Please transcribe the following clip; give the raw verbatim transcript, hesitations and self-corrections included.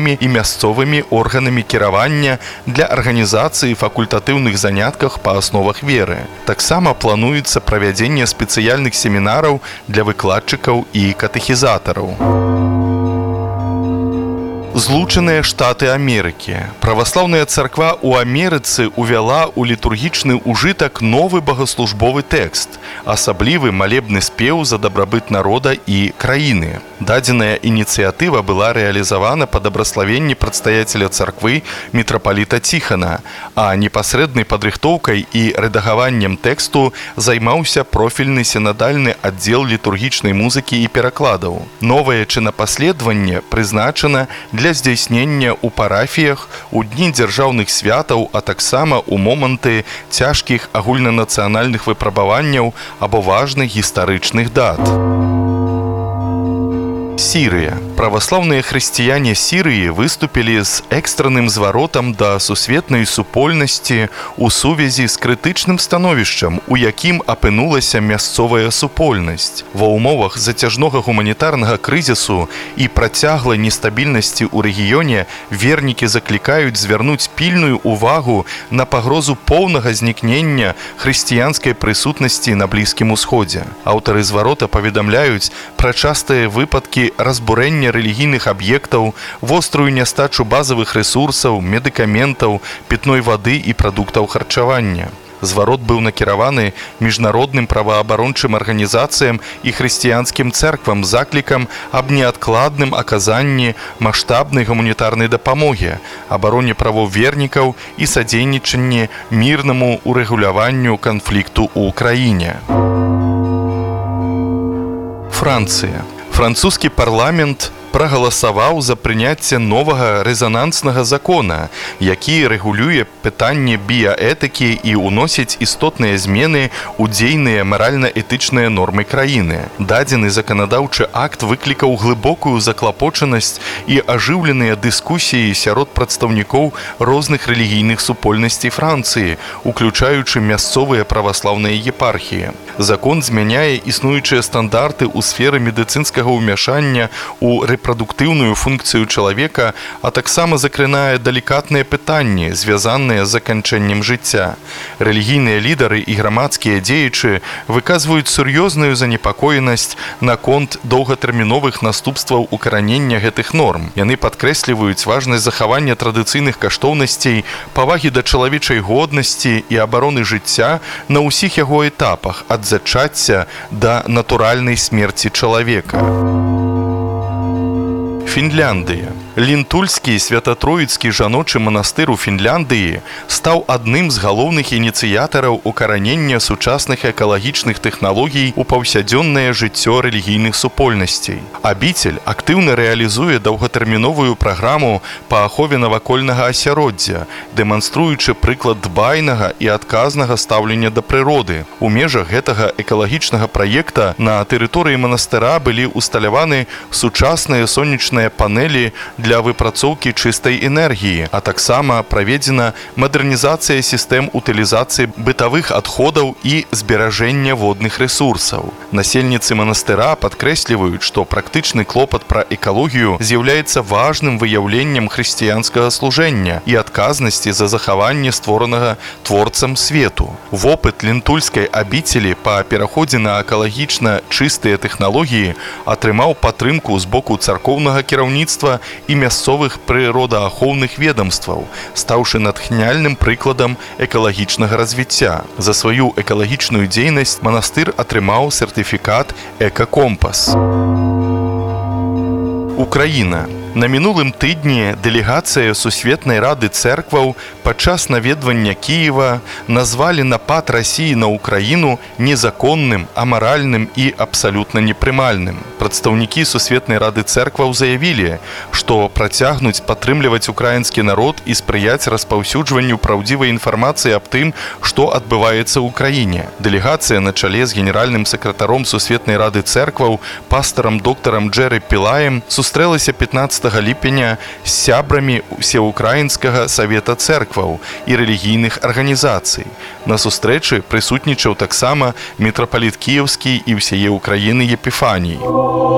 раённымі і мясцовымі органамі кіравання для арганізацыі факультатыўных занятках па асновах веры. Таксама плануецца правядзенне спецыяльных семінараў для выкладчыкаў і катэхізатараў. Злучаныя Штаты Амерыкі. Праваслаўная царква ў Амерыцы увяла ў літургічны ўжытак новы богаслужбовы тэкст, асаблівы малебны спеў за дабрабыт народа і краіны. Дадзеная ініцыятыва была рэалізавана па дабраславенні прадстаяцеля царквы мітрапаліта Ціхана, а непасрэднай падрыхтоўкай і рэдагаваннем тэксту займаўся профільны сінадальны аддзел літургічнай музыкі і перакладаў. Новае чынапаследаванне прызначана для здзяйснення ў парафіях, у дні дзяржаўных святаў, а таксама ў моманты цяжкіх агульнанацыянальных выпрабаванняў або важных гістарычных дат. Сірыя. Праваслаўныя хрысціяне Сірыі выступілі з экстранным зваротам да сусветнай супольнасці ў сувязі з крытычным становішчам, у якім апынулася мясцовая супольнасць. Ва ўмовах зацяжнога гуманітарнага крызісу і працяглай нестабільнасці ў рэгіёне вернікі заклікаюць звярнуць пільную ўвагу на пагрозу поўнага знікнення хрысціянскай прысутнасці на Блізкім Усходзе. Аўтары зварота паведамляюць пра частыя выпадкі разбурэння рэлігійных аб'ектаў, вострую нястачу базавых рэсурсаў, медыкаментаў, пітной вады і прадуктаў харчавання. Зварот быў накіраваны міжнародным праваабарончым арганізацыям і хрысціянскім цэрквам з заклікам аб неадкладным аказанні маштабнай гуманітарнай дапамогі, абароне правоў вернікаў і садзейнічанні мірнаму урэгуляванню канфлікту ў краіне. Францыя. Французскі парламент прагаласаваў за прыняцце новага рэзананснага закона, які рэгулюе пытанне біяэтыкі і ўносіць істотныя змены ў дзейныя маральна-этычныя нормы краіны. Дадзены заканадаўчы акт выклікаў глыбокую заклапочанасць і ажыўленыя дыскусіі сярод прадстаўнікоў розных рэлігійных супольнасцей Францыі, уключаючы мясцовыя праваслаўныя епархіі. Закон змяняе існуючыя стандарты ў сферы медыцынскага ўмяшання ў рэпрадуктыўную функцыю чалавека, а таксама закранае далікатныя пытанні, звязаныя з заканчэннем жыцця. Рэлігійныя лідары і грамадскія дзеячы выказваюць сур'ёзную занепакоенасць наконт доўгатэрміновых наступстваў укаранення гэтых норм. Яны падкрэсліваюць важнасць захавання традыцыйных каштоўнасцей, павагі да чалавечай годнасці і абароны жыцця на ўсіх яго этапах, ад зачацця да натуральнай смерці чалавека. Фінляндыя. Лінтульскі свята-троіцкі жаночы манастыр у Фінляндыі стаў адным з галоўных ініцыятараў укаранення сучасных экалагічных тэхналогій у паўсядзённае жыццё рэлігійных супольнасцей. Абіцель актыўна рэалізуе доўгатэрміновую праграму па ахове навакольнага асяроддзя, дэманструючы прыклад дбайнага і адказнага стаўлення да прыроды. У межах гэтага экалагічнага праекта на тэрыторыі манастыра былі ўсталяваны сучасныя сонечныя панелі для для выпрацоўкі чыстай энергіі, а таксама праведзена мадэрнізацыя сістэм утылізацыі бытавых адходаў і зберажэння водных рэсурсаў. Насельніцы манастыра падкрэсліваюць, што практычны клопат пра экалогію з'яўляецца важным выяўленнем хрысціянскага служэння і адказнасці за захаванне створанага творцам свету. Вопыт лінтульскай абіцелі па пераходзе на экалагічна чыстыя тэхналогіі атрымаў падтрымку з боку царкоўнага кіраўніцтва і мясцовых прыродаахоўных ведамстваў, стаўшы натхняльным прыкладам экалагічнага развіцця. За сваю экалагічную дзейнасць манастыр атрымаў сертыфікат «Эка-компас». Украіна. На мінулым тыдні дэлегацыя Сусветнай рады цэркваў падчас наведвання Кіева назвалі напад Расіі на Украіну незаконным, амаральным і абсалютна непрымальным. Прадстаўнікі Сусветнай рады цэркваў заявілі, што працягнуць падтрымліваць украінскі народ і спрыяць распаўсюджванню праўдзівай інфармацыі аб тым, што адбываецца ў краіне. Дэлегацыя на чале з генеральным сакратаром Сусветнай рады цэркваў, пастарам доктарам Джэры Пілаем, сустрэлася пятнаццатага ліпеня з сябрамі Усеўкраінскага савета цэркваў і рэлігійных арганізацый. На сустрэчы прысутнічаў таксама мітрапаліт кіеўскі і ўсяе Украіны Епіфаній.